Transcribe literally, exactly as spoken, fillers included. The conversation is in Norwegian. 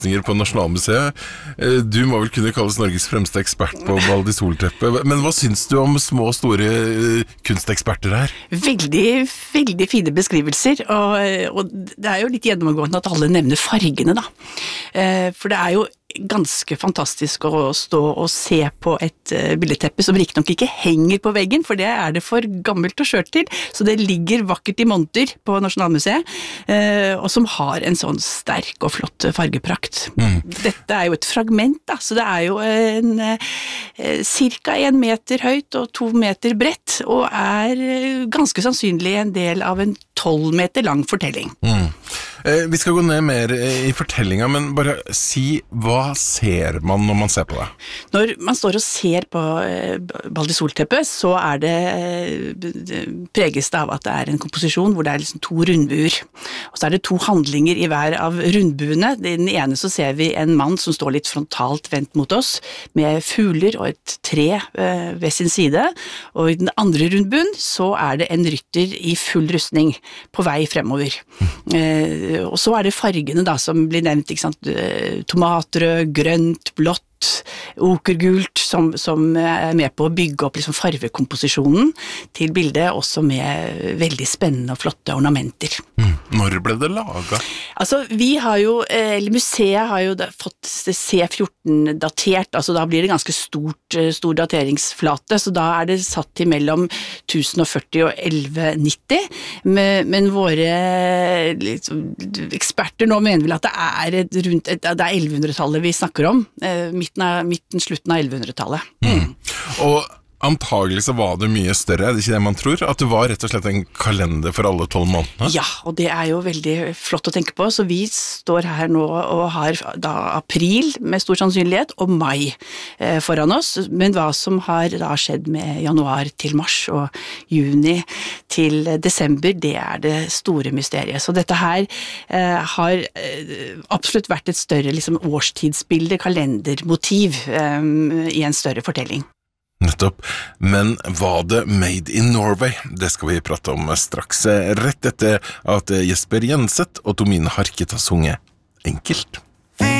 betraktninger på Nasjonalmuseet. Du må vel kunne kalles Norges fremste ekspert på Baldi Solteppe, men hva synes du om små og store kunsteksperter her? Veldig, veldig fine beskrivelser, og, og det er jo litt gjennomgående at alle nevner fargene da. For det er jo ganske fantastisk å stå og se på et uh, billedteppe som riktig nok ikke henger på veggen, for det er det for gammelt og skjørt til, så det ligger vakkert i monter på Nasjonalmuseet, uh, og som har en sånn sterk og flott fargeprakt. Mm. Dette er jo et fragment da, så det er jo en uh, cirka en meter høyt og to meter bredt, og er uh, ganske sannsynlig en del av en tolv meter lang fortelling. Mm. Eh, vi skal gå ned mer i fortellinga, men bare si, hva ser man når man ser på det? Når man står og ser på eh, Baldi Solteppe, så er det, det preges det av at det er en komposisjon hvor det er liksom to rundbuer. Og så er det to handlinger i hver av rundbuene. I den ene så ser vi en mann som står litt frontalt vendt mot oss, med fugler og et tre eh, ved sin side. Og i den andre rundbuen så er det en rytter i full rustning på vei fremover. Eh, Og så er det fargene da, som blir nevnt, ikke sant? Tomatrød, grønt, blått, okergult, som, som er med på å bygge opp liksom farvekomposisjonen til bildet, også med veldig spennende og flotte ornamenter. Mm. Når ble det laget? Altså, vi har jo, eller museet har jo fått C fjorten datert, altså da blir det ganske stort, stor dateringsflate, så da er det satt til mellom tusen og førti og elleve nitti, men, men våre liksom, eksperter nå mener vel at det er et, rundt, det er ellevehundretallet vi snakker om, midten, av, midten slutten av ellevehundretallet. Mm. Og antagelig så var det mye større, er det ikke det man tror? At det var rett og slett en kalender for alle tolv månedene? Ja, og det er jo veldig flott å tenke på, så vi står her nå og har da april med stor sannsynlighet, og mai eh, foran oss, men hva som har da skjedd med januar til mars og juni til desember, det er det store mysteriet. Så dette her eh, har eh, absolutt vært et større liksom, årstidsbilde, kalendermotiv eh, i en større fortelling. Nettopp, men var det Made in Norway? Det skal vi prate om straks, rett etter at Jesper Jenseth og Tomine Harket har sunget Enkelt.